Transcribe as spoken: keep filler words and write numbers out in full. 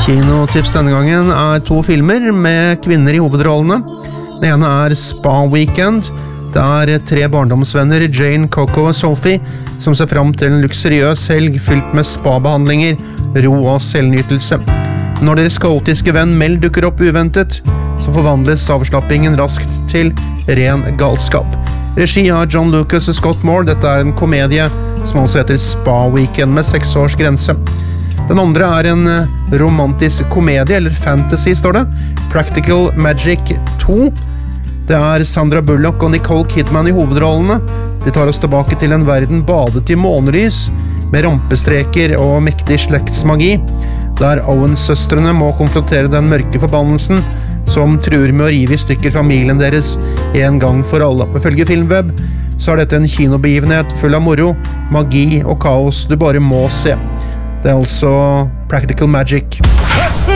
Kinotips denne gangen er to filmer med kvinner i hovedrollene. Den ene er Spa Weekend. Det er tre barndomsvenner, Jane, Coco og Sophie, som ser frem til en luksuriøs helg fylt med spa-behandlinger, ro og selvnytelse. Når deres kaotiske venn Mel dukker opp uventet, så forvandles avslappingen raskt til ren galskap. Regi av John Lucas og Scott Moore. Dette er en komedie som også heter Spa Weekend med seks års grense. Den andre er en romantisk komedie, eller fantasy står det, Practical Magic to. Det er Sandra Bullock og Nicole Kidman i hovedrollene. De tar oss tilbake til en verden badet i månelys, med rampestreker og mektig slektsmagi, der Owens-søstrene må konfrontere den mørke forbannelsen som truer med å rive i stykker familien deres en gang for alle. Ifølge Filmweb så er dette en kinobegivenhet full av moro, magi og kaos du bare må se. Det er altså Practical Magic.